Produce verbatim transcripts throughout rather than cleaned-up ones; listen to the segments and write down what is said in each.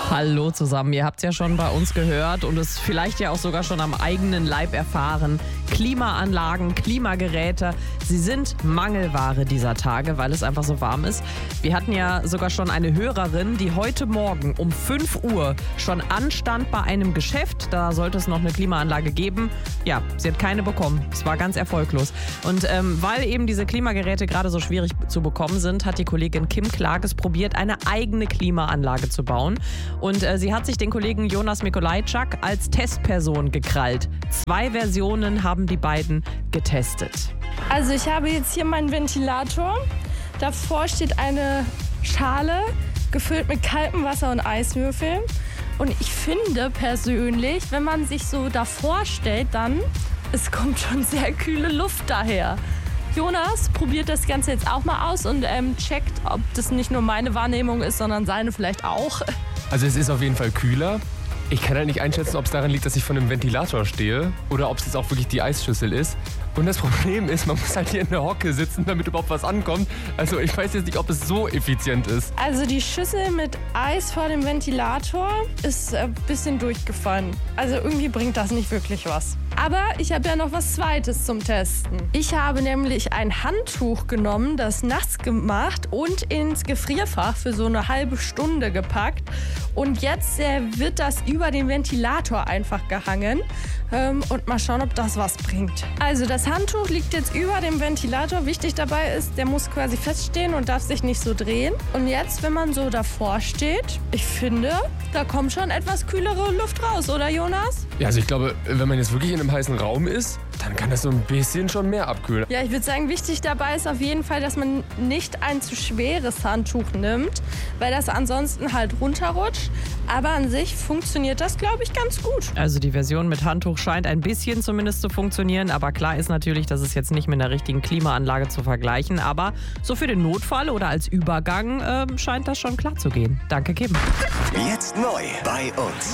Hallo zusammen, ihr habt es ja schon bei uns gehört und es vielleicht ja auch sogar schon am eigenen Leib erfahren. Klimaanlagen, Klimageräte, sie sind Mangelware dieser Tage, weil es einfach so warm ist. Wir hatten ja sogar schon eine Hörerin, die heute Morgen um fünf Uhr schon anstand bei einem Geschäft. Da sollte es noch eine Klimaanlage geben. Ja, sie hat keine bekommen. Es war ganz erfolglos. Und ähm, weil eben diese Klimageräte gerade so schwierig zu bekommen sind, hat die Kollegin Kim Klages probiert, eine eigene Klimaanlage zu bauen. Und äh, sie hat sich den Kollegen Jonas Mikolajczak als Testperson gekrallt. Zwei Versionen haben die beiden getestet. Also ich habe jetzt hier meinen Ventilator. Davor steht eine Schale gefüllt mit kaltem Wasser und Eiswürfeln. Und ich finde persönlich, wenn man sich so davor stellt, dann, es kommt schon sehr kühle Luft daher. Jonas probiert das Ganze jetzt auch mal aus und ähm, checkt, ob das nicht nur meine Wahrnehmung ist, sondern seine vielleicht auch. Also es ist auf jeden Fall kühler. Ich kann halt nicht einschätzen, ob es daran liegt, dass ich vor einem Ventilator stehe oder ob es jetzt auch wirklich die Eisschüssel ist. Und das Problem ist, man muss halt hier in der Hocke sitzen, damit überhaupt was ankommt. Also ich weiß jetzt nicht, ob es so effizient ist. Also die Schüssel mit Eis vor dem Ventilator ist ein bisschen durchgefallen. Also irgendwie bringt das nicht wirklich was. Aber ich habe ja noch was Zweites zum Testen. Ich habe nämlich ein Handtuch genommen, das nass gemacht und ins Gefrierfach für so eine halbe Stunde gepackt. Und jetzt äh, wird das über den Ventilator einfach gehangen. Ähm, und mal schauen, ob das was bringt. Also das Handtuch liegt jetzt über dem Ventilator. Wichtig dabei ist, der muss quasi feststehen und darf sich nicht so drehen. Und jetzt, wenn man so davor steht, ich finde, da kommt schon etwas kühlere Luft raus, oder Jonas? Ja, also ich glaube, wenn man jetzt wirklich in einem heißen Raum ist, dann kann das so ein bisschen schon mehr abkühlen. Ja, ich würde sagen, wichtig dabei ist auf jeden Fall, dass man nicht ein zu schweres Handtuch nimmt, weil das ansonsten halt runterrutscht. Aber an sich funktioniert das, glaube ich, ganz gut. Also die Version mit Handtuch scheint ein bisschen zumindest zu funktionieren. Aber klar ist natürlich, dass es jetzt nicht mit einer richtigen Klimaanlage zu vergleichen. Aber so für den Notfall oder als Übergang äh, scheint das schon klar zu gehen. Danke, Kim. Jetzt neu bei uns.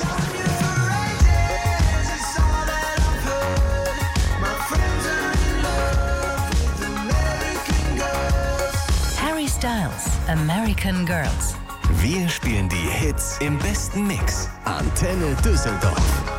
Harry Styles, American Girls. Wir spielen die Hits im besten Mix. Antenne Düsseldorf.